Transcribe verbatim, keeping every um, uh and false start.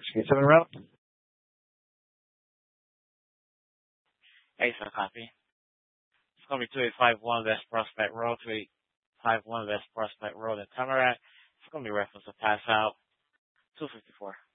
seven route. Ace on copy. It's going to be two eight five one West Prospect Road, two eight five one West Prospect Road in Tamarack. It's going to be reference to pass out two fifty-four.